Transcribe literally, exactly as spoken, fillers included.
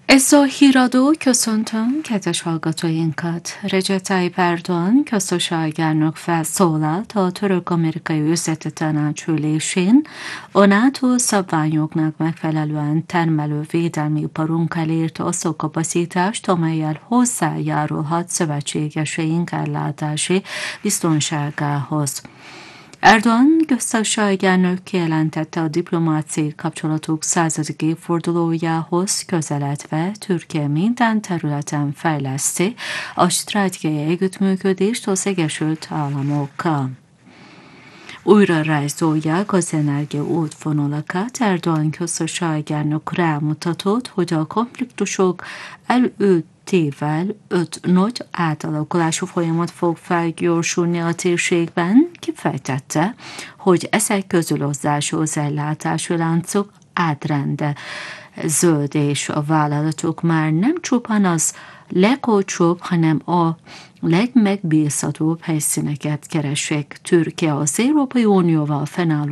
Ezzel híradó köszöntöm kedves hallgatóinkat. Recep Tayyip Erdoğan köztársasági elnök felszólalt a török-amerikai üzleti tanács ülésén a NATO szabványoknak megfelelően termelő védelmi iparunk elért azt a kapacitást, amellyel hozzájárulhat szövetségeseink ellátási biztonságához. Erdoğan köztársasági elnök kijelentette, a diplomáciai kapcsolatok századik évfordulójához közeledve Türkiye minden területen fejleszti a stratégiai együttműködést az Egyesült Államokkal. Újra rajzolják az energia útvonalakat. Erdoğan köztársasági elnök rámutatott, hogy a konfliktusok előtével öt nagy átalakulású folyamat fog felgyorsulni a térségben. Kifejtette, hogy ezek közül az első az ellátási láncok átrende zöldés. A vállalatok már nem csupán az legolcsóbb, hanem a legmegbízhatóbb helyszíneket keresik. Türkiye az Európai Unióval fennálló